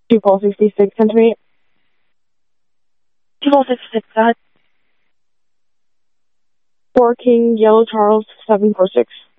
2 pole 66 sent to me. 2 pole 66, that. 4 King, Yellow Charles, 746.